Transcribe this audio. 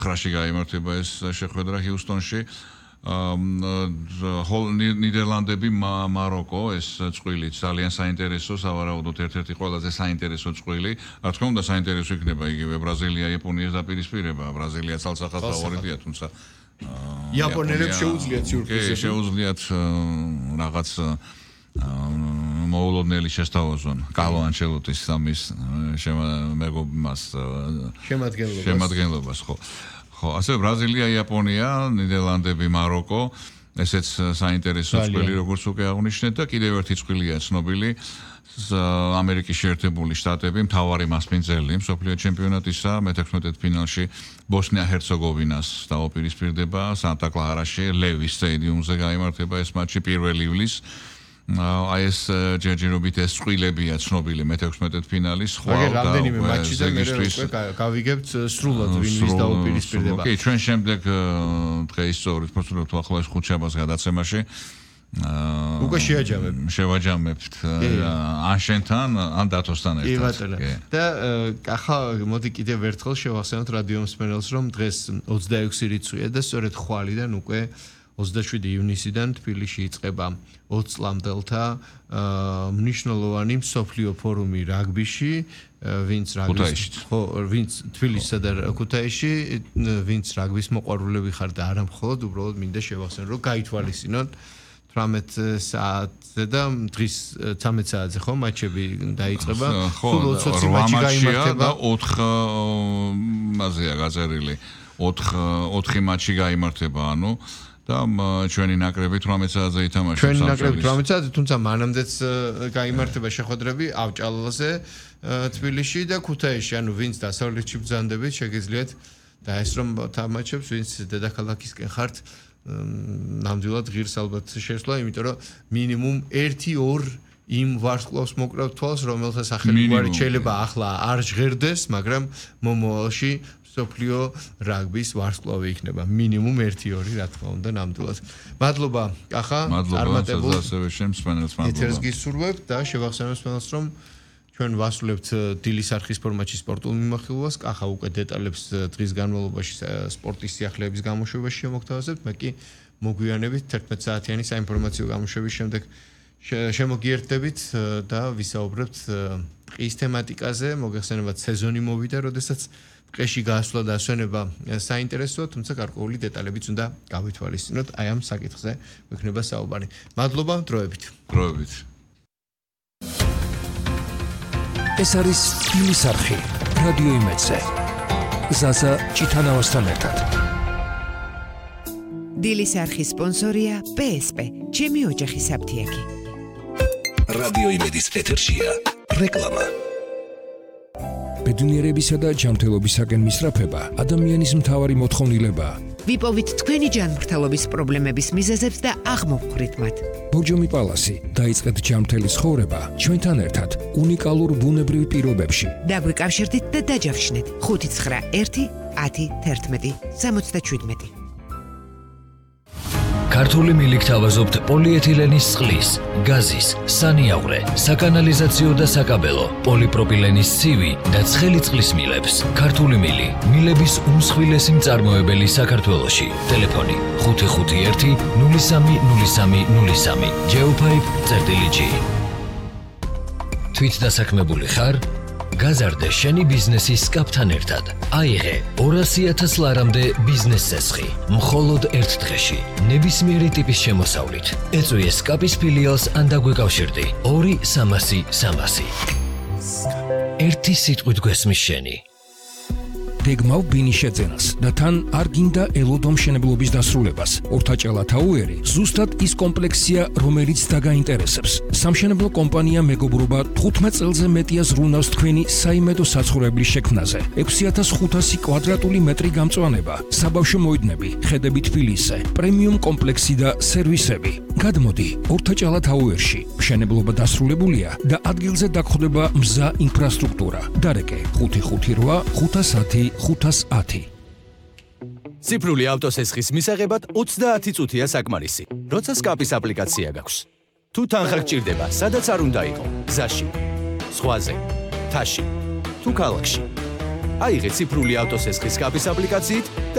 9-ში გაიმართება ეს შეხვედრა ჰიუსტონში. ნიდერლანდები მაროკო ეს წყვილი ძალიან საინტერესო სავარაუდოდ ერთ-ერთი ყველაზე საინტერესო წყვილი რა თქმა უნდა საინტერესო იქნება იგივე ბრაზილია იაპონიას დაპირისპირება ბრაზილია ცალსახად ფავორიტია თუმცა იაპონელებს შეუძლიათ სიურპრიზები შეუძლიათ რაღაც მოულოდნელი შესთავაზონ კარლო ანჩელოტის სამის შემადგენლობას ხო ასე ბრაზილია, იაპონია, ნიდერლანდები, მაროკო, ესეც საინტერესო წვლილი როგორც უკვე აღნიშნეთ და კიდევ ერთი წვლილია ცნობილი ამერიკის შეერთებული შტატები, მთავარი მასპინძელი მსოფლიო ჩემპიონატისა, მე-16 ფინალში ბოსნია-ჰერცეგოვინას დაუპირისპირდება სანტა-კლარაში, ლევის სტადიუმზე გაიმართება ეს მატჩი 1 ივლისს. აი ეს ჯერჯერობით ეს წვილებია ცნობილი მე-16 ფინალის სხვა და რამდენიმე მატჩი და მე გავიგებთ სრულად ვინ ვის დაუპირისპირდება. კი, ჩვენ შემდეგ დღეს სწორედ ფოსტულობთ ახლა ეს ხუთშაბათს გადაცემაში. უკვე შევაჯამებთ ან შენთან, ან დათოსთან ერთად. და ახლა მოდი კიდევ ერთხელ შევახსენოთ რადიო მსმენელს, რომ დღეს 26 რიცხვია და სწორედ ხვალიდან უკვე 27 ივნისიდან თბილისში იწყება 20 წლამდელთა მნიშვნელოვანი მსოფლიო ფორუმი რაგბიში, ვინც თბილისსა და ქუთაისში, ვინც რაგბის მოყვარულები ხარ და არა მხოლოდ, უბრალოდ მინდა შევახსენო, რომ გაითვალისწინოთ 18 საათზე და დღის 13 საათზე ხო მატჩები დაიწყება. სულ 20 მატჩი გაიმართება და 4 მაზეა გაწერილი. 4 მატჩი გაიმართება, ანუ და ჩვენი ნაკრები 18 საათზე ითამაშებს. ჩვენი ნაკრები 18 საათზე, თუმცა მანამდეც გაიმართება შეხვედრები ავჭალაზე, თბილისში და ქუთაისში, ანუ ვინც დასავლეთში ბრძანდებით, შეგიძლიათ დაესწრომ თამაშებს, ვინც დედაქალაქისკენ ხართ, ნამდვილად ღირს ალბათ შესვლა, იმიტომ რომ მინიმუმ 1-2 იმ ვარსკვლავს მოკრავთ თვალს, რომელთა სახელი გვარი შეიძლება ახლა არ ჟღერდეს, მაგრამ მომავალში სოფლიო რაგბის ვარსკვლავი იქნება მინიმუმ 1-2 რა თქმა უნდა ნამდვილად. მადლობა კახა წარმატებულ ასევე შემსმენელს ეთერს გისურვებთ და შევახსენებთ მსმენელს რომ ჩვენ ვასრულებთ დილის არხის ფორმატში სპორტულ მიმოხილვას. კახა უკვე დეტალებს დღის განმავლობაში სპორტის სიახლეების გამოშვებაში შემოგთავაზებთ. მე კი მოგვიანებით 11 საათიანი საინფორმაციო გამოშვების შემდეგ შემოგიერთდებით და ვისაუბრებთ ტყის თემატიკაზე. მოგეხსენებათ სეზონი მოვიდა, როდესაც ტყეში გასვლა და ასვენება საინტერესოა, თუმცა გარკვეული დეტალებიც უნდა გავითვალისწინოთ. აი ამ საკითხზე გვექნება საუბარი. მადლობა, დროებით. ეს არის დილის არხი, რადიო იმედზე. ზაზა ჭითანავასთან ერთად. დილის არხის სპონსორია PSP, ჩემი ოჯახის აფთიაქი. რადიო იმედის ეთერშია რეკლამა. ბედნიერებისა და ჯანმრთელობისაკენ მისწრაფება ადამიანის მთავარი მოთხოვნილებაა. ვიპოვით თქვენი ჯანმრთელობის პრობლემების მიზეზებს და აღმოვხვრით მათ. ბორჯომი პალასი დაიწყეთ ჯანმრთელი ცხოვრება ჩვენთან ერთად უნიკალურ ბუნებრივ პირობებში. დაგვიკავშირდით და დაჯავშნეთ 591 10 11 77. ქართული მილიქ თავაზობთ პოლიეთილენის წყლის, გაზის, სანიავრე, საკანალიზაციო და საკაბელო, პოლიპროპილენის ცივი და ცხელი წყლის მილებს. ქართული მილი, მილების უმსხვილესი მწარმოებელი საქართველოში. ტელეფონი 551 030303. geopipe.g. თვით დასაქმებული ხარ? გაზარდე შენი ბიზნესის კაპთან ერთად. აიღე 200,000 ლარამდე ბიზნეს წესხი. მხოლოდ ერთ დღეში. ნებისმიერი ტიპის შემოსავლით. ეწვიე სკაპის ფილიალს ან დაგვეკავშირდი 2-300-300. ერთი სიტყვით გვესმის შენი. გეგმავ ბინის შეძენას და თან არ გინდა ელოდო მშენებლობის დასრულებას. ორთაჭალა თაუერი ზუსტად ის კომპლექსია, რომელიც დაგაინტერესებს. სამშენებლო კომპანია მეგობრობა 15 წელზე მეტია ზრუნავს თქვენი საიმედო საცხოვრებლის შექმნაზე. 6500 კვადრატული მეტრი გამწვანება, საბავშვო მოედნები, ხედები თბილისზე, პრემიუმ კომპლექსი და სერვისები. გადმოდი ორთაჭალა თაუერში. მშენებლობა დასრულებულია და ადგილზე დაგხვდება მზა ინფრასტრუქტურა. დარეკე 558 510 510. ციფრული ავტოსესხის მისაღებად 30 წუთია საკმარისი. როცა სკაპის აპლიკაცია გაქვს. თუ თანხა გჭირდება, სადაც არ უნდა იყო, გზაში, ზღვაზე, მთაში, თუ ქალაქში. აიღე ციფრული ავტოსესხის სკაპის აპლიკაციით